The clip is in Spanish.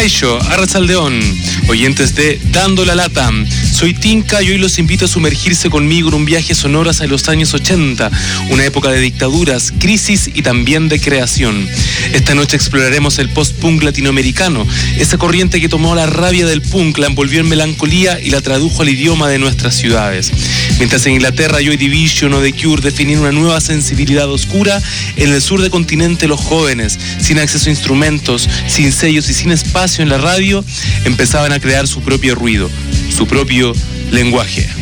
Kaixo, Arratsaldeón, oyentes de Dando la Lata. Soy Tinka y hoy los invito a sumergirse conmigo en un viaje sonoro hacia los años 80, una época de dictaduras, crisis y también de creación. Esta noche exploraremos el post-punk latinoamericano, esa corriente que tomó la rabia del punk, la envolvió en melancolía y la tradujo al idioma de nuestras ciudades. Mientras en Inglaterra Joy Division o The Cure definían una nueva sensibilidad oscura, en el sur del continente los jóvenes, sin acceso a instrumentos, sin sellos y sin espacio en la radio, empezaban a crear su propio ruido, su propio lenguaje.